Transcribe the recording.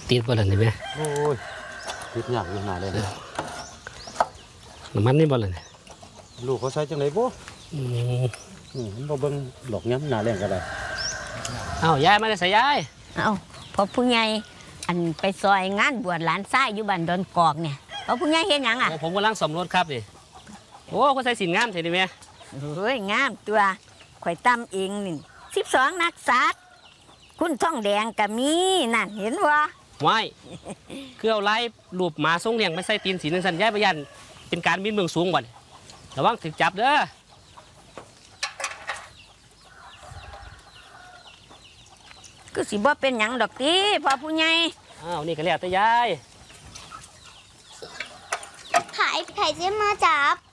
ติดบ่ล่ะนี่แม่โอ้ยติดยากอยู่หนาเลยน้ำมันนี่บ่ล่ะนี่ลูกเขาใช้จังไหนบ่มันบ่เบิ่งหลอกย้ำหนาแรงก็ได้ยายมาได้ใส่ยายพอผู้ใหญ่อันไปซอยงานบวชหลานชายอยู่บ้านดอนกอกเนี่ยพอผู้ใหญ่เฮ็ดหยังผมกำลังสมรสครับดิโอ้เขาใส่สินงามใช่ดิแม่เฮ้ยงามตัวข่อยตั้มเองนี่12นักษัตริย์คุณท่องแดงก็มีนั่นเห็นบ่ไม่คือเอาไล่รูปหมาทรงเลี้ยงไปใส่ตีนสีนึงสัญญาประยันเป็นการบินเมืองสูงบ่ระวังถึกจับเด้อก็สิบ่เป็นหยังดอกติพอผู้ใหญ่นี่ก็แล้วแต่ยายใครจะมาจับ